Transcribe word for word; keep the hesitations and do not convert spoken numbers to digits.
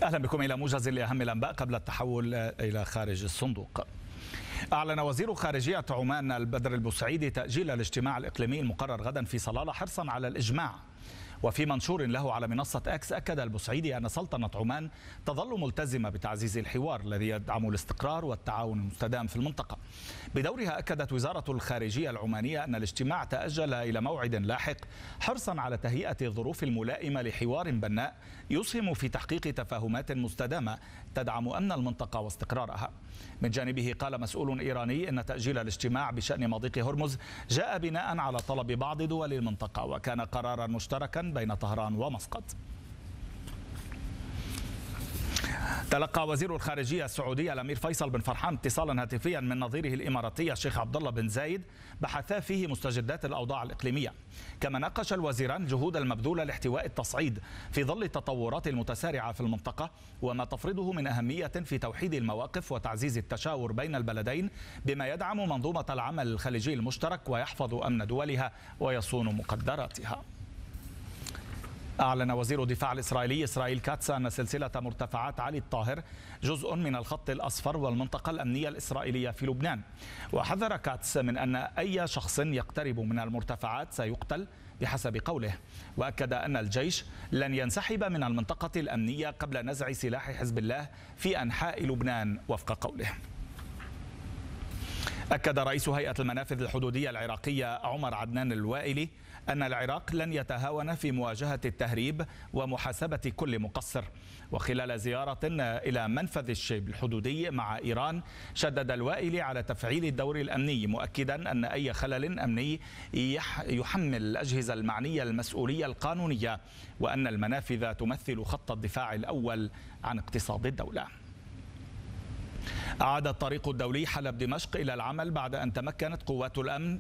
أهلا بكم إلى موجز لأهم الأنباء قبل التحول إلى خارج الصندوق. أعلن وزير خارجية عمان البدر البوسعيدي تأجيل الاجتماع الإقليمي المقرر غدا في صلالة حرصا على الإجماع. وفي منشور له على منصة أكس أكد البوسعيدي أن سلطنة عمان تظل ملتزمة بتعزيز الحوار الذي يدعم الاستقرار والتعاون المستدام في المنطقة. بدورها أكدت وزارة الخارجية العمانية أن الاجتماع تأجل إلى موعد لاحق حرصا على تهيئة الظروف الملائمة لحوار بناء يسهم في تحقيق تفاهمات مستدامة تدعم أمن المنطقة واستقرارها. من جانبه قال مسؤول إيراني أن تأجيل الاجتماع بشأن مضيق هرمز جاء بناء على طلب بعض دول المنطقة وكان قرارا مشتركا بين طهران ومسقط. تلقى وزير الخارجية السعودية الأمير فيصل بن فرحان اتصالا هاتفيا من نظيره الإماراتي الشيخ عبد الله بن زايد بحثا فيه مستجدات الأوضاع الإقليمية. كما ناقش الوزيران جهود المبذولة لاحتواء التصعيد في ظل التطورات المتسارعة في المنطقة وما تفرضه من أهمية في توحيد المواقف وتعزيز التشاور بين البلدين بما يدعم منظومة العمل الخليجي المشترك ويحفظ أمن دولها ويصون مقدراتها. أعلن وزير الدفاع الإسرائيلي إسرائيل كاتس أن سلسلة مرتفعات علي الطاهر جزء من الخط الأصفر والمنطقة الأمنية الإسرائيلية في لبنان. وحذر كاتس من أن أي شخص يقترب من المرتفعات سيقتل بحسب قوله. وأكد أن الجيش لن ينسحب من المنطقة الأمنية قبل نزع سلاح حزب الله في أنحاء لبنان وفق قوله. أكد رئيس هيئة المنافذ الحدودية العراقية عمر عدنان الوائلي أن العراق لن يتهاون في مواجهة التهريب ومحاسبة كل مقصر. وخلال زيارة إلى منفذ الشيب الحدودي مع إيران شدد الوائلي على تفعيل الدور الأمني مؤكدا أن أي خلل أمني يحمل الأجهزة المعنية المسؤولية القانونية وأن المنافذ تمثل خط الدفاع الأول عن اقتصاد الدولة. أعاد الطريق الدولي حلب دمشق إلى العمل بعد أن تمكنت قوات الأمن